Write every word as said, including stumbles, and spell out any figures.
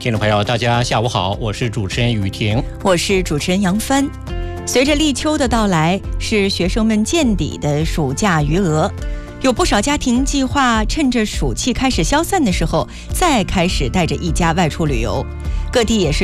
听众朋友，大家下午好，我是主持人雨婷， 我是主持人杨帆。随着立秋的到来，是学生们见底的暑假余额，有不少家庭计划趁着暑气开始消散的时候，再开始带着一家外出旅游。各地也是